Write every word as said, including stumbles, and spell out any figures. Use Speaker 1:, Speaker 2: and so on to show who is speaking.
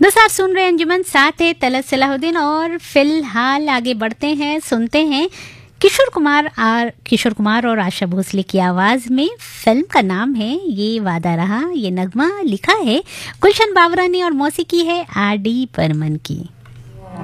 Speaker 1: दोस्तों आप सुन रहे हैं अंजुमन, साथ है तलत सलाहुद्दीन। और फिलहाल आगे बढ़ते हैं, सुनते हैं किशोर कुमार और किशोर कुमार और आशा भोसले की आवाज में। फिल्म का नाम है ये वादा रहा। ये नगमा लिखा है गुलशन बावरा ने और मौसीकी है आर डी बर्मन की।